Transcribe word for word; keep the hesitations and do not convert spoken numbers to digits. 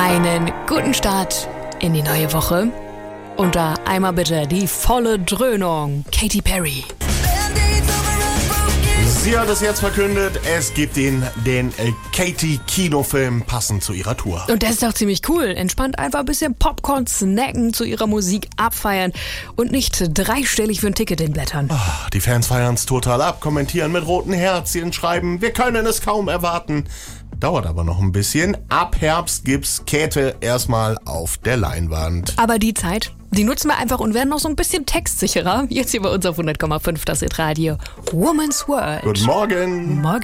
Einen guten Start in die neue Woche. Und da einmal bitte die volle Dröhnung. Katy Perry. Sie hat es jetzt verkündet, es gibt den, den äh, Katy-Kinofilm passend zu ihrer Tour. Und der ist doch ziemlich cool. Entspannt einfach ein bisschen Popcorn snacken, zu ihrer Musik abfeiern und nicht dreistellig für ein Ticket hinblättern. Oh, die Fans feiern es total ab, kommentieren mit roten Herzchen, schreiben, wir können es kaum erwarten. Dauert aber noch ein bisschen. Ab Herbst gibt's Käthe erstmal auf der Leinwand. Aber die Zeit, die nutzen wir einfach und werden noch so ein bisschen textsicherer. Jetzt hier bei uns auf hundert Komma fünf, das Hit Radio. Woman's World. Guten Morgen. Morgen.